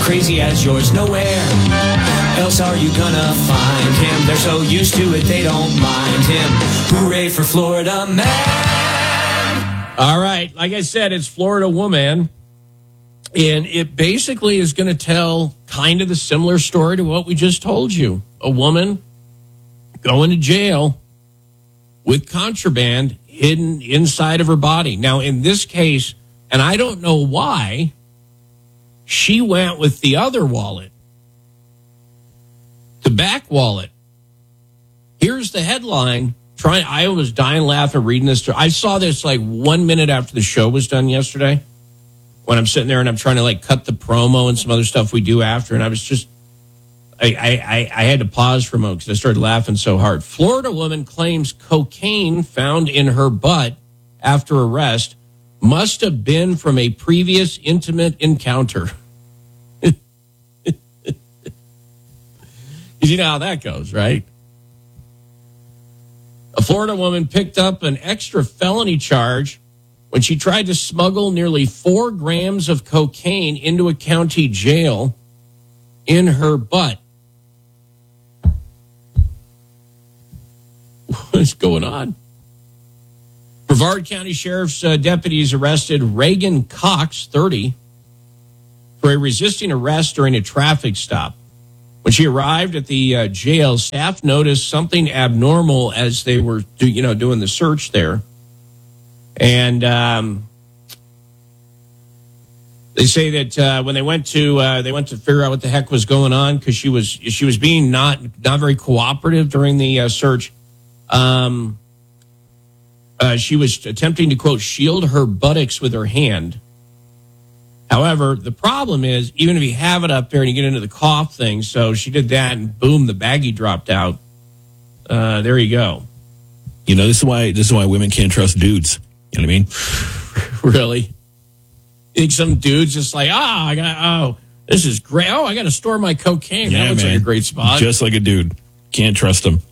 crazy as yours. Nowhere else are you gonna find him. They're so used to it, they don't mind him. Hooray for Florida man. All right. Like I said, it's Florida Woman. And it basically is going to tell kind of the similar story to what we just told you. A woman going to jail with contraband hidden inside of her body. Now, in this case, and I don't know why, she went with the other wallet, the back wallet. Here's the headline. I was dying laughing reading this. I saw this like 1 minute after the show was done yesterday, when I'm sitting there and I'm trying to like cut the promo and some other stuff we do after. And I was just, I had to pause for a moment because I started laughing so hard. Florida woman claims cocaine found in her butt after arrest must have been from a previous intimate encounter. You know how that goes, right? A Florida woman picked up an extra felony charge when she tried to smuggle nearly 4 grams of cocaine into a county jail in her butt. What's going on? Brevard County Sheriff's deputies arrested Reagan Cox, 30, for a resisting arrest during a traffic stop. When she arrived at the jail, staff noticed something abnormal as they were doing the search there. And they say that when they went to figure out what the heck was going on, because she was being not very cooperative during the search. She was attempting to, quote, shield her buttocks with her hand. However, the problem is, even if you have it up there and you get into the cough thing, so she did that and boom, the baggie dropped out. There you go. You know, this is why women can't trust dudes. You know what I mean? Really? You think some dude's just like, this is great. Oh, I got to store my cocaine. Yeah, that looks like a great spot. Just like a dude. Can't trust him.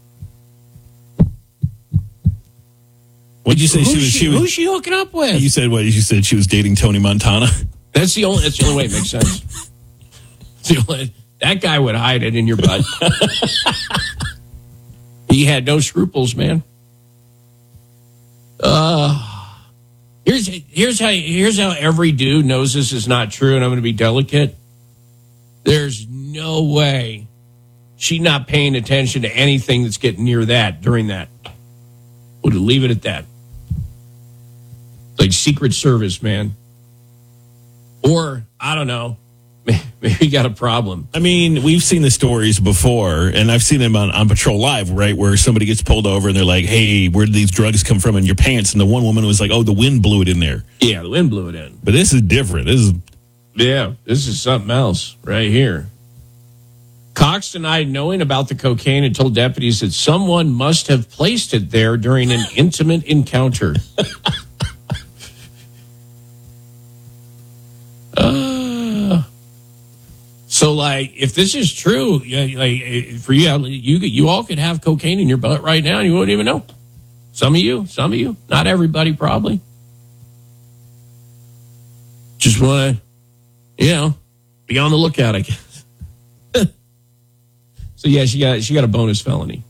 What'd you say? Who's she hooking up with? You said what? You said she was dating Tony Montana? That's the only way it makes sense. That guy would hide it in your butt. He had no scruples, man. Here's how every dude knows this is not true, and I'm going to be delicate. There's no way she's not paying attention to anything that's getting near that during that. We'll leave it at that. Like Secret Service, man. Or, I don't know, maybe you got a problem. I mean, we've seen the stories before, and I've seen them on Patrol Live, right, where somebody gets pulled over and they're like, hey, where did these drugs come from in your pants? And the one woman was like, oh, the wind blew it in there. Yeah, the wind blew it in. But this is different. This is something else right here. Cox denied knowing about the cocaine and told deputies that someone must have placed it there during an intimate encounter. So, like, if this is true, like for you all could have cocaine in your butt right now and you wouldn't even know. Some of you, not everybody, probably. Just want to, be on the lookout, I guess. So yeah, she got a bonus felony.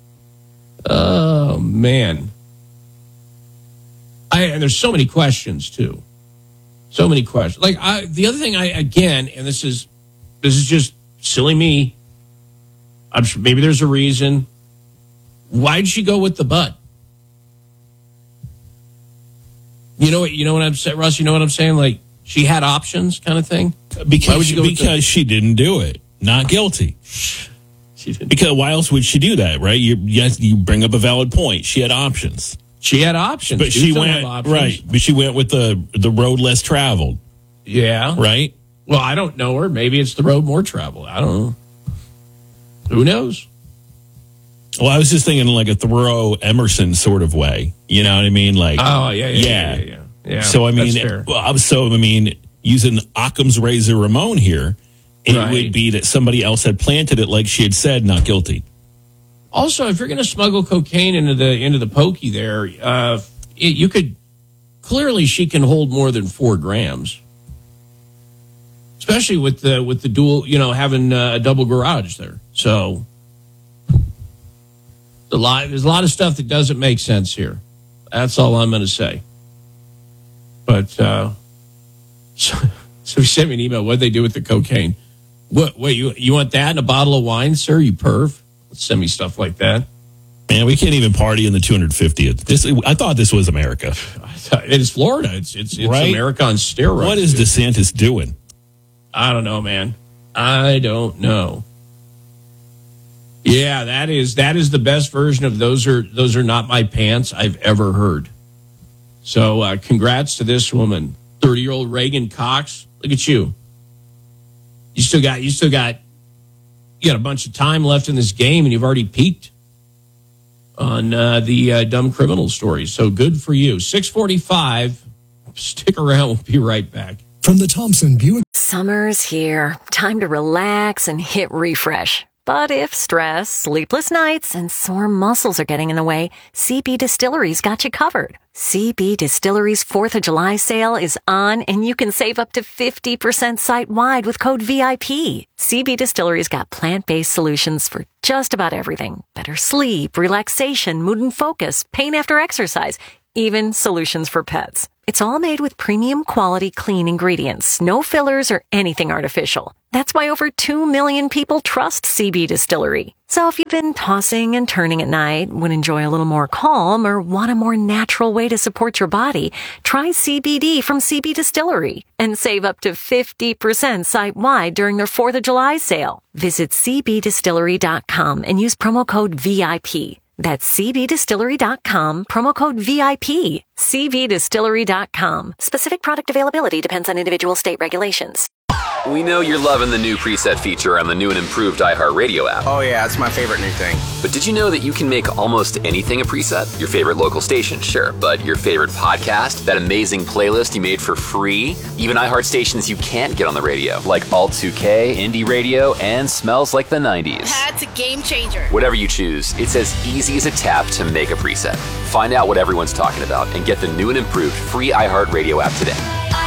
Oh man. And there's so many questions too. So many questions. Like the other thing and this is just silly me. I'm sure maybe there's a reason. Why'd she go with the butt? You know what I'm saying, Russ? You know what I'm saying? Like she had options, kind of thing. Because she didn't do it. Not guilty. Because why else would she do that, right? You bring up a valid point. She had options. But she went right. But she went with the road less traveled. Yeah. Right. Well, I don't know her. Maybe it's the road more traveled. I don't know. Who knows? Well, I was just thinking like a Thoreau Emerson sort of way. You know what I mean? Like, oh yeah. So I mean, using Occam's razor Ramon here, it would be that somebody else had planted it, like she had said, not guilty. Also, if you're going to smuggle cocaine into the pokey there, you could clearly she can hold more than 4 grams. especially with the dual, having a double garage there. So there's a lot of stuff that doesn't make sense here. That's all I'm going to say. But so he sent me an email. What'd they do with the cocaine? What? Wait, you want that in a bottle of wine, sir? You perv? Send me stuff like that. Man, we can't even party in the 250th. I thought this was America. It's Florida. It's right? America on steroids. What is DeSantis doing? I don't know, man. I don't know. Yeah, that is the best version of those are not my pants I've ever heard. So congrats to this woman, 30-year-old Reagan Cox. Look at you. You still got a bunch of time left in this game, and you've already peaked on the dumb criminal story. So good for you. 6:45. Stick around. We'll be right back. From the Thompson Buick. Summer's here. Time to relax and hit refresh. But if stress, sleepless nights, and sore muscles are getting in the way, CB Distillery's got you covered. CB Distillery's 4th of July sale is on, and you can save up to 50% site-wide with code VIP. CB Distillery's got plant-based solutions for just about everything. Better sleep, relaxation, mood and focus, pain after exercise, even solutions for pets. It's all made with premium quality clean ingredients, no fillers or anything artificial. That's why over 2 million people trust CB Distillery. So if you've been tossing and turning at night, would enjoy a little more calm, or want a more natural way to support your body, try CBD from CB Distillery and save up to 50% site-wide during their 4th of July sale. Visit cbdistillery.com and use promo code VIP. That's cbdistillery.com, promo code VIP. cbdistillery.com. Specific product availability depends on individual state regulations. We know you're loving the new preset feature on the new and improved iHeartRadio app. Oh yeah, it's my favorite new thing. But did you know that you can make almost anything a preset? Your favorite local station, sure, but your favorite podcast, that amazing playlist you made for free, even iHeart stations you can't get on the radio, like Alt 2K, Indie Radio, and Smells Like the 90s. That's a game changer. Whatever you choose, it's as easy as a tap to make a preset. Find out what everyone's talking about and get the new and improved free iHeartRadio app today.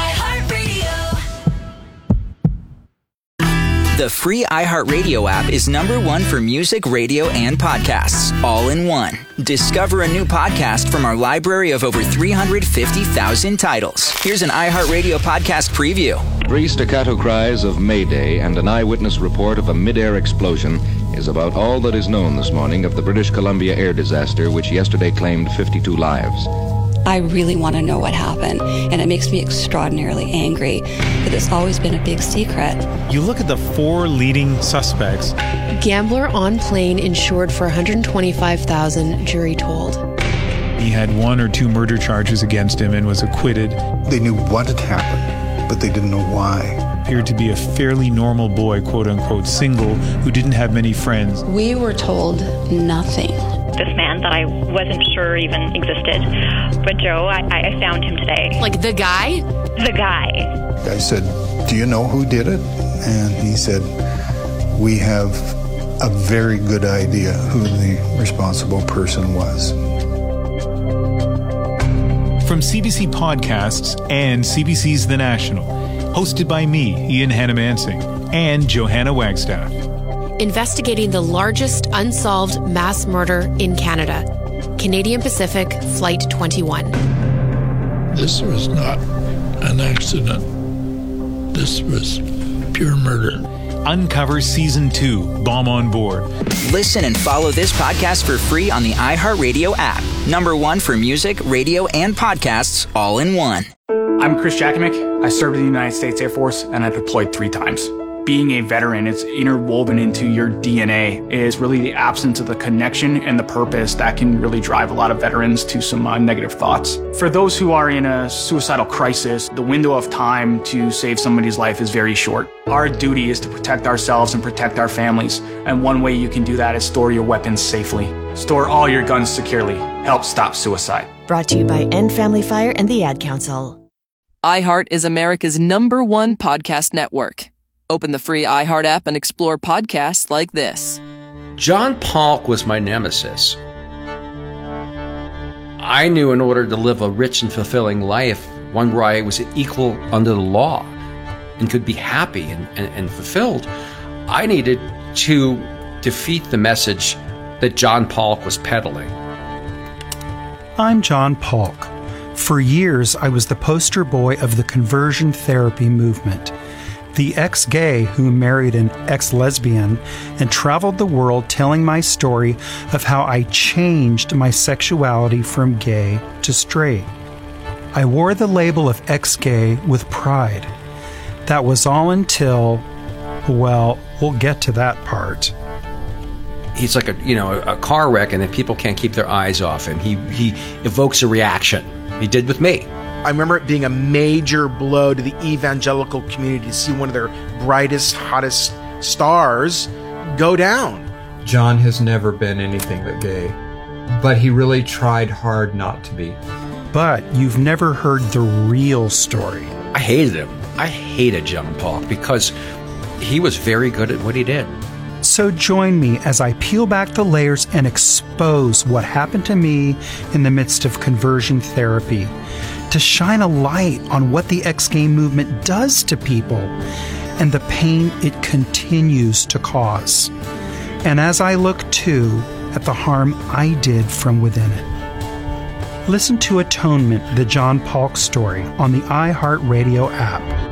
The free iHeartRadio app is #1 for music, radio, and podcasts, all in one. Discover a new podcast from our library of over 350,000 titles. Here's an iHeartRadio podcast preview. 3 staccato cries of Mayday and an eyewitness report of a mid-air explosion is about all that is known this morning of the British Columbia air disaster, which yesterday claimed 52 lives. I really want to know what happened, and it makes me extraordinarily angry that it's always been a big secret. You look at the 4 leading suspects. Gambler on plane insured for $125,000, jury told. He had 1 or 2 murder charges against him and was acquitted. They knew what had happened, but they didn't know why. Appeared to be a fairly normal boy, quote-unquote, single, who didn't have many friends. We were told nothing. This man that I wasn't sure even existed. But Joe, I found him today. Like the guy? The guy. I said, "Do you know who did it?" And he said, "We have a very good idea who the responsible person was." From CBC Podcasts and CBC's The National, hosted by me, Ian Hannamansing, and Johanna Wagstaff. Investigating the largest unsolved mass murder in Canada. Canadian Pacific Flight 21. This was not an accident. This was pure murder. Uncover Season 2, Bomb on Board. Listen and follow this podcast for free on the iHeartRadio app. #1 for music, radio, and podcasts, all in one. I'm Chris Jakimick. I served in the United States Air Force, and I deployed 3 times. Being a veteran, it's interwoven into your DNA. It is really the absence of the connection and the purpose that can really drive a lot of veterans to some negative thoughts. For those who are in a suicidal crisis, the window of time to save somebody's life is very short. Our duty is to protect ourselves and protect our families. And one way you can do that is store your weapons safely. Store all your guns securely. Help stop suicide. Brought to you by End Family Fire and the Ad Council. iHeart is America's #1 podcast network. Open the free iHeart app and explore podcasts like this. John Polk was my nemesis. I knew in order to live a rich and fulfilling life, one where I was equal under the law, and could be happy and fulfilled, I needed to defeat the message that John Polk was peddling. I'm John Polk. For years, I was the poster boy of the conversion therapy movement. The ex-gay who married an ex-lesbian and traveled the world telling my story of how I changed my sexuality from gay to straight. I wore the label of ex-gay with pride. That was all until, well, we'll get to that part. He's like a car wreck, and then people can't keep their eyes off him. He evokes a reaction. He did with me. I remember it being a major blow to the evangelical community to see one of their brightest, hottest stars go down. John has never been anything but gay, but he really tried hard not to be. But you've never heard the real story. I hated him. I hated John Polk because he was very good at what he did. So join me as I peel back the layers and expose what happened to me in the midst of conversion therapy, to shine a light on what the ex-gay movement does to people and the pain it continues to cause. And as I look too at the harm I did from within it. Listen to Atonement, the John Polk story on the iHeartRadio app.